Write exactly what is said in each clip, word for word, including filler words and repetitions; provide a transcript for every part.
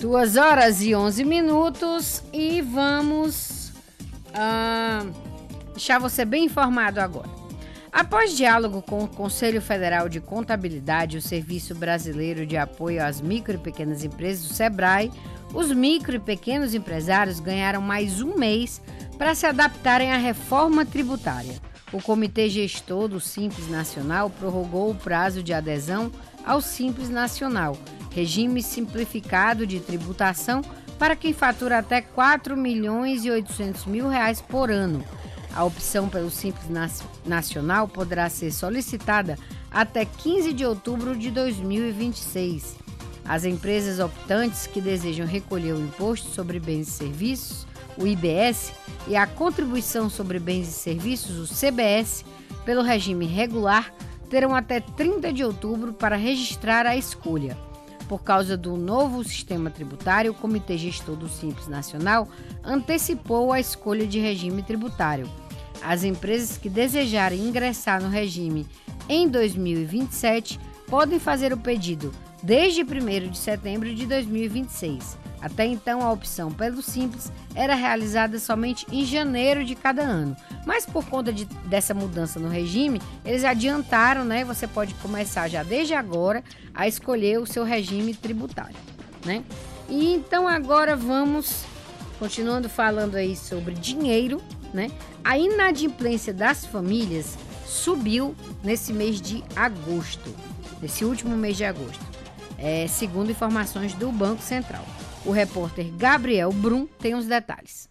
duas horas e onze minutos e vamos ah, deixar você bem informado agora. Após diálogo com o Conselho Federal de Contabilidade e o Serviço Brasileiro de Apoio às Micro e Pequenas Empresas, o SEBRAE, os micro e pequenos empresários ganharam mais um mês para se adaptarem à reforma tributária. O Comitê Gestor do Simples Nacional prorrogou o prazo de adesão ao Simples Nacional, regime simplificado de tributação para quem fatura até quatro milhões e oitocentos mil reais por ano. A opção pelo Simples Nacional poderá ser solicitada até quinze de outubro de dois mil e vinte e seis. As empresas optantes que desejam recolher o Imposto sobre Bens e Serviços, o I B S, e a Contribuição sobre Bens e Serviços, o C B S, pelo regime regular, terão até trinta de outubro para registrar a escolha. Por causa do novo sistema tributário, o Comitê Gestor do Simples Nacional antecipou a escolha de regime tributário. As empresas que desejarem ingressar no regime em dois mil e vinte e sete podem fazer o pedido desde primeiro de setembro de dois mil e vinte e seis. Até então, a opção pelo Simples era realizada somente em janeiro de cada ano. Mas por conta de, dessa mudança no regime, eles adiantaram, né? Você pode começar já desde agora a escolher o seu regime tributário, né? E então agora vamos, continuando falando aí sobre dinheiro, né? A inadimplência das famílias subiu nesse mês de agosto, nesse último mês de agosto, é, segundo informações do Banco Central. O repórter Gabriel Brum tem os detalhes.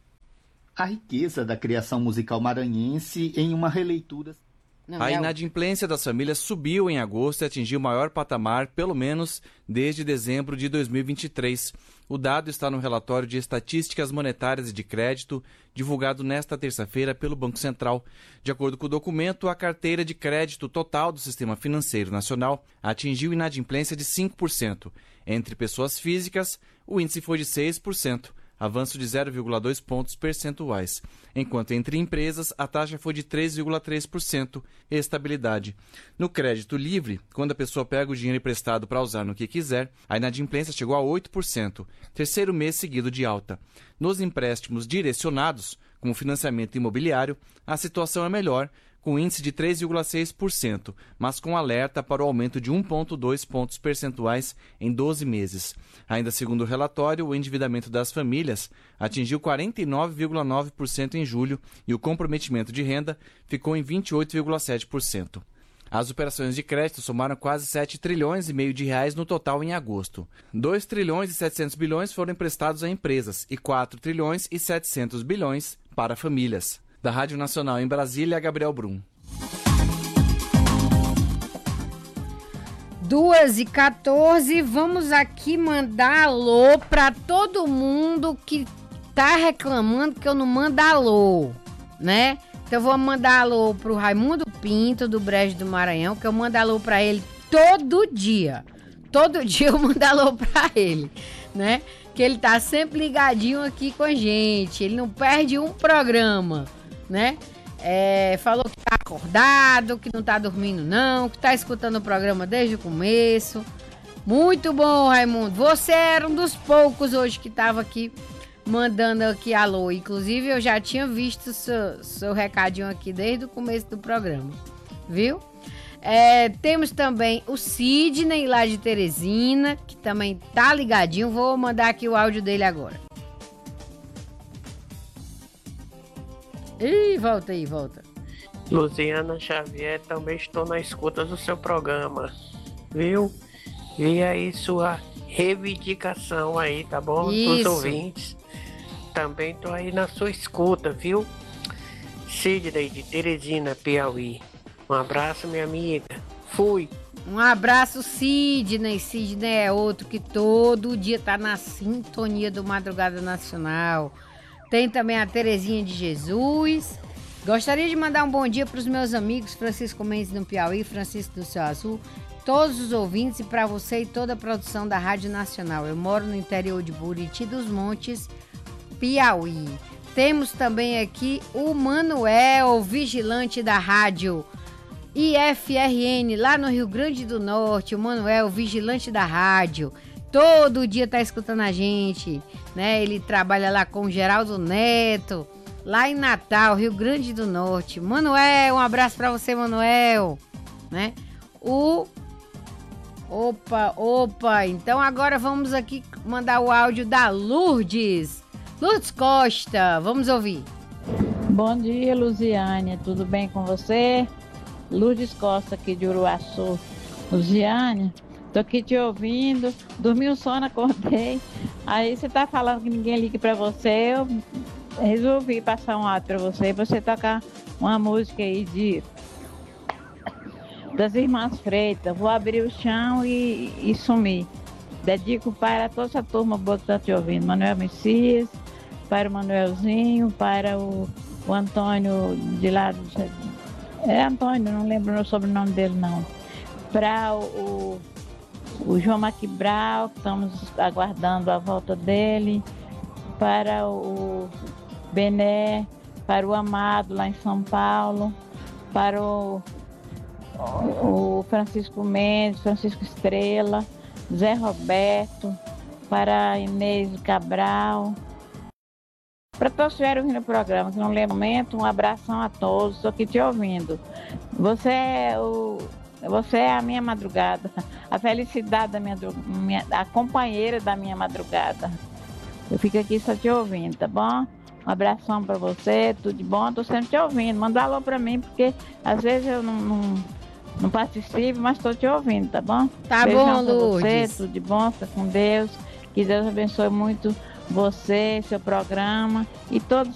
A riqueza da criação musical maranhense em uma releitura... Não, a inadimplência das famílias subiu em agosto e atingiu o maior patamar, pelo menos desde dezembro de dois mil e vinte e três. O dado está no relatório de estatísticas monetárias e de crédito, divulgado nesta terça-feira pelo Banco Central. De acordo com o documento, a carteira de crédito total do Sistema Financeiro Nacional atingiu inadimplência de cinco por cento. Entre pessoas físicas, o índice foi de seis por cento. Avanço de zero vírgula dois pontos percentuais, enquanto entre empresas a taxa foi de três vírgula três por cento, estabilidade. No crédito livre, quando a pessoa pega o dinheiro emprestado para usar no que quiser, a inadimplência chegou a oito por cento, terceiro mês seguido de alta. Nos empréstimos direcionados, como financiamento imobiliário, a situação é melhor, com índice de três vírgula seis por cento, mas com alerta para o aumento de um vírgula dois pontos percentuais em doze meses. Ainda segundo o relatório, o endividamento das famílias atingiu quarenta e nove vírgula nove por cento em julho e o comprometimento de renda ficou em vinte e oito vírgula sete por cento. As operações de crédito somaram quase sete trilhões e meio de reais no total em agosto. dois trilhões e setecentos bilhões foram emprestados a empresas e quatro trilhões e setecentos bilhões para famílias. Da Rádio Nacional em Brasília, Gabriel Brum. duas e quatorze, vamos aqui mandar alô para todo mundo que tá reclamando que eu não mando alô, né? Então eu vou mandar alô pro Raimundo Pinto, do Brejo do Maranhão, que eu mando alô para ele todo dia. Todo dia eu mando alô para ele, né? Que ele tá sempre ligadinho aqui com a gente, ele não perde um programa, né? É, falou que tá acordado, que não tá dormindo não, que tá escutando o programa desde o começo. Muito bom, Raimundo. Você era um dos poucos hoje que tava aqui mandando aqui alô. Inclusive eu já tinha visto seu, seu recadinho aqui desde o começo do programa, viu? É, temos também o Sidney lá de Teresina, que também tá ligadinho. Vou mandar aqui o áudio dele agora. Ih, volta aí, volta. Luciana Xavier, também estou na escuta do seu programa, viu? E aí sua reivindicação aí, tá bom? Isso. Dos ouvintes. Também tô aí na sua escuta, viu? Sidney de Teresina, Piauí. Um abraço, minha amiga. Fui. Um abraço, Sidney. Sidney é outro que todo dia tá na sintonia do Madrugada Nacional. Tem também a Terezinha de Jesus. Gostaria de mandar um bom dia para os meus amigos Francisco Mendes no Piauí, Francisco do Céu Azul, todos os ouvintes e para você e toda a produção da Rádio Nacional. Eu moro no interior de Buriti dos Montes, Piauí. Temos também aqui o Manuel, vigilante da rádio I F R N, lá no Rio Grande do Norte. O Manuel, vigilante da rádio. todo dia tá escutando a gente, né? Ele trabalha lá com o Geraldo Neto, lá em Natal, Rio Grande do Norte. Manuel, um abraço pra você, Manuel, né? O... Opa, opa, então agora vamos aqui mandar o áudio da Lourdes. Lourdes Costa, vamos ouvir. Bom dia, Luziane, tudo bem com você? Lourdes Costa aqui de Uruaçu. Luziane, tô aqui te ouvindo, dormi um sono, acordei. Aí você tá falando que ninguém liga pra você, eu resolvi passar um áudio pra você, pra você tocar uma música aí de das Irmãs Freitas. Vou abrir o chão e, e sumir. Dedico para toda essa turma boa que tá te ouvindo. Manuel Messias, para o Manuelzinho, para o, o Antônio de lá do... É Antônio, não lembro o sobrenome dele não. Para o, o, o João Maquibral, que estamos aguardando a volta dele. Para o Bené, para o Amado lá em São Paulo. Para o, o Francisco Mendes, Francisco Estrela, Zé Roberto, para a Inês Cabral. Para todos que estiveram ouvindo o programa, que não lembro o momento, um abração a todos, estou aqui te ouvindo. Você é, o, você é a minha madrugada, a felicidade da minha, minha, a companheira da minha madrugada. Eu fico aqui só te ouvindo, tá bom? Um abração para você, tudo de bom, estou sempre te ouvindo. Manda um alô para mim, porque às vezes eu não, não, não participo, mas estou te ouvindo, tá bom? Tá Beijão bom, Lourdes. Você, tudo de bom, fica com Deus, que Deus abençoe muito você, seu programa e todos